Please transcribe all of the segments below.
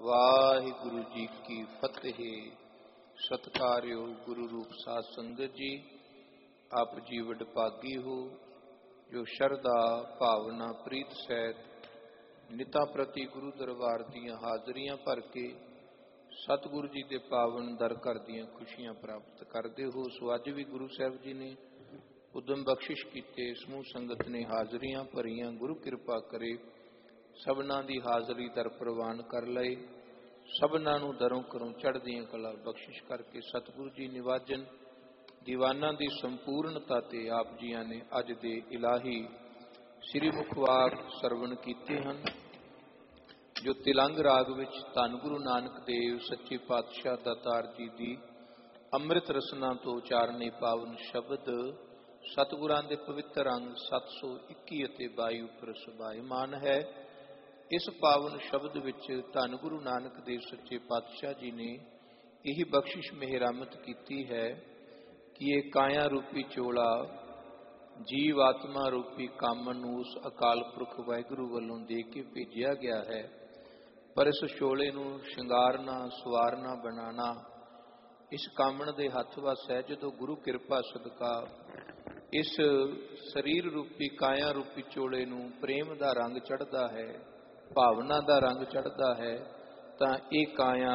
ਵਾਹਿਗੁਰੂ ਜੀ ਕੀ ਫਤਿਹ। ਸਤਿਕਾਰਯੋਗ ਗੁਰੂ ਰੂਪ ਸਾਧ ਸੰਗਤ ਜੀ, ਆਪ ਜੀ ਵਡਭਾਗੀ ਹੋ ਜੋ ਸ਼ਰਧਾ ਭਾਵਨਾ ਪ੍ਰੀਤ ਸਹਿਤ ਨਿਤਾਂ ਪ੍ਰਤੀ ਗੁਰੂ ਦਰਬਾਰ ਦੀਆਂ ਹਾਜ਼ਰੀਆਂ ਭਰ ਕੇ ਸਤਿਗੁਰੂ ਜੀ ਦੇ ਪਾਵਨ ਦਰ ਘਰ ਦੀਆਂ ਖੁਸ਼ੀਆਂ ਪ੍ਰਾਪਤ ਕਰਦੇ ਹੋ। ਸੋ ਅੱਜ ਵੀ ਗੁਰੂ ਸਾਹਿਬ ਜੀ ਨੇ ਉਦਮ ਬਖਸ਼ਿਸ਼ ਕੀਤੇ, ਸਮੂਹ ਸੰਗਤ ਨੇ ਹਾਜ਼ਰੀਆਂ ਭਰੀਆਂ। ਗੁਰੂ ਕਿਰਪਾ ਕਰੇ ਸਭਨਾਂ ਦੀ ਹਾਜ਼ਰੀ ਦਰ ਪ੍ਰਵਾਨ ਕਰ ਲਏ, ਸਭਨਾਂ ਨੂੰ ਦਰੋਂ ਘਰੋਂ ਚੜ੍ਹਦੀਆਂ ਕਲਾ ਬਖਸ਼ਿਸ਼ ਕਰਕੇ ਸਤਿਗੁਰੂ ਜੀ ਨਿਵਾਜਨ। ਦੀਵਾਨਾਂ ਦੀ ਸੰਪੂਰਨਤਾ ਤੇ ਆਪ ਜੀਆਂ ਨੇ ਅੱਜ ਦੇ ਇਲਾਹੀ ਸ੍ਰੀ ਮੁਖਵਾਕ ਸਰਵਣ ਕੀਤੇ ਹਨ, ਜੋ ਤਿਲੰਗ ਰਾਗ ਵਿੱਚ ਧੰਨ ਗੁਰੂ ਨਾਨਕ ਦੇਵ ਸੱਚੇ ਪਾਤਸ਼ਾਹ ਦਾਤਾਰ ਜੀ ਦੀ ਅੰਮ੍ਰਿਤ ਰਸਨਾ ਤੋਂ ਉਚਾਰਨੇ ਪਾਵਨ ਸ਼ਬਦ ਸਤਿਗੁਰਾਂ ਦੇ ਪਵਿੱਤਰ ਅੰਗ 721 ਅਤੇ 22 ਉੱਪਰ ਸੁਭਾਇਮਾਨ ਹੈ। ਇਸ ਪਾਵਨ ਸ਼ਬਦ ਵਿੱਚ ਧੰਨ ਗੁਰੂ ਨਾਨਕ ਦੇਵ ਸੱਚੇ ਪਾਤਸ਼ਾਹ ਜੀ ਨੇ ਇਹ ਬਖਸ਼ਿਸ਼ ਮਿਹਰਾਮਤ ਕੀਤੀ ਹੈ ਕਿ ਇਹ ਕਾਇਆ ਰੂਪੀ ਚੋਲਾ ਜੀਵ ਆਤਮਾ ਰੂਪੀ ਕਾਮਨ ਨੂੰ ਉਸ ਅਕਾਲ ਪੁਰਖ ਵਾਹਿਗੁਰੂ ਵੱਲੋਂ ਦੇ ਕੇ ਭੇਜਿਆ ਗਿਆ ਹੈ। ਪਰ ਇਸ ਚੋਲੇ ਨੂੰ ਸ਼ਿੰਗਾਰਨਾ, ਸਵਾਰਨਾ, ਬਣਾਉਣਾ ਇਸ ਕਾਮਣ ਦੇ ਹੱਥ ਵੱਸ ਹੈ। ਜਦੋਂ ਗੁਰੂ ਕਿਰਪਾ ਸਦਕਾ ਇਸ ਸਰੀਰ ਰੂਪੀ ਕਾਇਆ ਰੂਪੀ ਚੋਲੇ ਨੂੰ ਪ੍ਰੇਮ ਦਾ ਰੰਗ ਚੜ੍ਹਦਾ ਹੈ, ਭਾਵਨਾ ਦਾ ਰੰਗ ਚੜ੍ਹਦਾ ਹੈ, ਤਾਂ ਇਹ ਕਾਇਆ,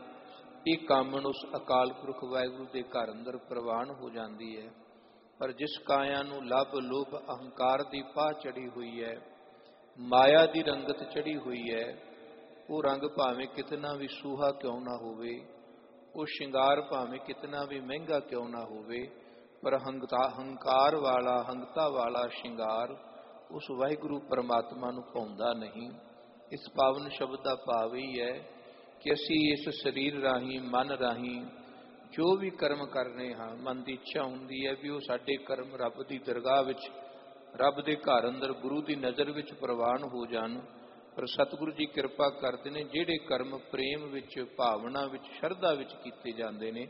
ਇਹ ਕਾਮਣ ਉਸ ਅਕਾਲ ਪੁਰਖ ਵਾਹਿਗੁਰੂ ਦੇ ਘਰ ਅੰਦਰ ਪ੍ਰਵਾਨ ਹੋ ਜਾਂਦੀ ਹੈ। ਪਰ ਜਿਸ ਕਾਇਆ ਨੂੰ ਲੱਭ ਲੋਭ ਅਹੰਕਾਰ ਦੀ ਪਾਹ ਚੜੀ ਹੋਈ ਹੈ, ਮਾਇਆ ਦੀ ਰੰਗਤ ਚੜੀ ਹੋਈ ਹੈ, ਉਹ ਰੰਗ ਭਾਵੇਂ ਕਿਤਨਾ ਵੀ ਸੂਹਾ ਕਿਉਂ ਨਾ ਹੋਵੇ, ਉਹ ਸ਼ਿੰਗਾਰ ਭਾਵੇਂ ਕਿਤਨਾ ਵੀ ਮਹਿੰਗਾ ਕਿਉਂ ਨਾ ਹੋਵੇ, ਪਰ ਹੰਕਾਰ ਵਾਲਾ, ਹੰਗਤਾ ਵਾਲਾ ਸ਼ਿੰਗਾਰ ਉਸ ਵਾਹਿਗੁਰੂ ਪਰਮਾਤਮਾ ਨੂੰ ਭਾਉਂਦਾ ਨਹੀਂ। ਇਸ ਪਾਵਨ ਸ਼ਬਦ ਦਾ ਭਾਵ ਹੀ ਹੈ ਕਿ ਅਸੀਂ ਇਸ ਸਰੀਰ ਰਾਹੀਂ, ਮਨ ਰਾਹੀਂ ਜੋ ਵੀ ਕਰਮ ਕਰ ਰਹੇ ਹਾਂ, ਮਨ ਦੀ ਇੱਛਾ ਹੁੰਦੀ ਹੈ ਵੀ ਉਹ ਸਾਡੇ ਕਰਮ ਰੱਬ ਦੀ ਦਰਗਾਹ ਵਿੱਚ, ਰੱਬ ਦੇ ਘਰ ਅੰਦਰ ਗੁਰੂ ਦੀ ਨਜ਼ਰ ਵਿੱਚ ਪ੍ਰਵਾਨ ਹੋ ਜਾਣ। ਪਰ ਸਤਿਗੁਰੂ ਜੀ ਕਿਰਪਾ ਕਰਦੇ ਨੇ, ਜਿਹੜੇ ਕਰਮ ਪ੍ਰੇਮ ਵਿੱਚ, ਭਾਵਨਾ ਵਿੱਚ, ਸ਼ਰਧਾ ਵਿੱਚ ਕੀਤੇ ਜਾਂਦੇ ਨੇ,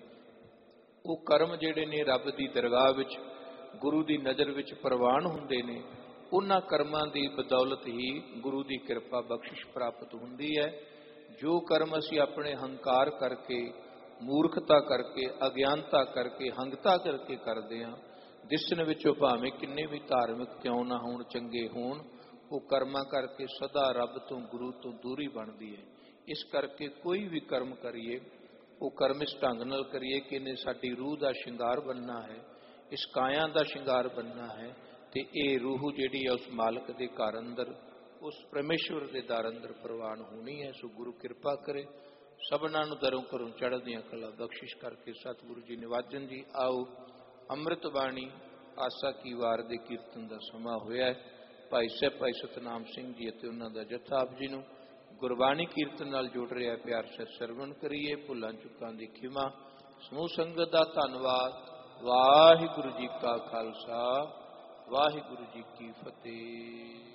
ਉਹ ਕਰਮ ਜਿਹੜੇ ਨੇ ਰੱਬ ਦੀ ਦਰਗਾਹ ਵਿੱਚ, ਗੁਰੂ ਦੀ ਨਜ਼ਰ ਵਿੱਚ ਪ੍ਰਵਾਨ ਹੁੰਦੇ ਨੇ। ਉਹਨਾਂ ਕਰਮਾਂ ਦੀ ਬਦੌਲਤ ਹੀ ਗੁਰੂ ਦੀ ਕਿਰਪਾ ਬਖਸ਼ਿਸ਼ ਪ੍ਰਾਪਤ ਹੁੰਦੀ ਹੈ। ਜੋ ਕਰਮ ਅਸੀਂ ਆਪਣੇ ਹੰਕਾਰ ਕਰਕੇ, ਮੂਰਖਤਾ ਕਰਕੇ, ਅਗਿਆਨਤਾ ਕਰਕੇ, ਹੰਗਤਾ ਕਰਕੇ ਕਰਦੇ ਹਾਂ, ਦਿਸਣ ਵਿੱਚੋਂ ਭਾਵੇਂ ਕਿੰਨੇ ਵੀ ਧਾਰਮਿਕ ਕਿਉਂ ਨਾ ਹੋਣ, ਚੰਗੇ ਹੋਣ, ਉਹ ਕਰਮਾਂ ਕਰਕੇ ਸਦਾ ਰੱਬ ਤੋਂ, ਗੁਰੂ ਤੋਂ ਦੂਰੀ ਬਣਦੀ ਹੈ। ਇਸ ਕਰਕੇ ਕੋਈ ਵੀ ਕਰਮ ਕਰੀਏ, ਉਹ ਕਰਮ ਇਸ ਢੰਗ ਨਾਲ ਕਰੀਏ ਕਿ ਇਹਨੇ ਸਾਡੀ ਰੂਹ ਦਾ ਸ਼ਿੰਗਾਰ ਬਣਨਾ ਹੈ, ਇਸ ਕਾਇਆ ਦਾ ਸ਼ਿੰਗਾਰ ਬਣਨਾ ਹੈ, ਤੇ ਇਹ ਰੂਹ ਜਿਹੜੀ ਹੈ ਉਸ ਮਾਲਕ ਦੇ ਘਰ ਅੰਦਰ, ਉਸ ਪਰਮੇਸ਼ਵਰ ਦੇ ਦਰ ਅੰਦਰ ਪ੍ਰਵਾਨ ਹੋਣੀ ਹੈ। ਸੋ ਗੁਰੂ ਕਿਰਪਾ ਕਰੇ ਸਭਨਾਂ ਨੂੰ ਦਰੋਂ ਘਰੋਂ ਚੜ੍ਹਦੀਆਂ ਕਲਾ ਬਖਸ਼ਿਸ਼ ਕਰਕੇ ਸਤਿਗੁਰੂ ਜੀ ਨਿਵਾਜਨ ਜੀ। ਆਓ ਅੰਮ੍ਰਿਤ ਬਾਣੀ ਆਸਾ ਕੀ ਵਾਰ ਦੇ ਕੀਰਤਨ ਦਾ ਸਮਾਂ ਹੋਇਆ ਹੈ। ਭਾਈ ਸਾਹਿਬ ਭਾਈ ਸਤਨਾਮ ਸਿੰਘ ਜੀ ਅਤੇ ਉਹਨਾਂ ਦਾ ਜਥਾ ਆਪ ਜੀ ਨੂੰ ਗੁਰਬਾਣੀ ਕੀਰਤਨ ਨਾਲ ਜੋੜ ਰਿਹਾ, ਪਿਆਰ ਸਹਿਤ ਸਰਵਣ ਕਰੀਏ। ਭੁੱਲਾਂ ਚੁੱਕਾਂ ਦੀ ਖਿਮਾ, ਸਮੂਹ ਸੰਗਤ ਦਾ ਧੰਨਵਾਦ। ਵਾਹਿਗੁਰੂ ਜੀ ਕਾ ਖਾਲਸਾ, ਵਾਹਿਗੁਰੂ ਜੀ ਕੀ ਫਤਿਹ।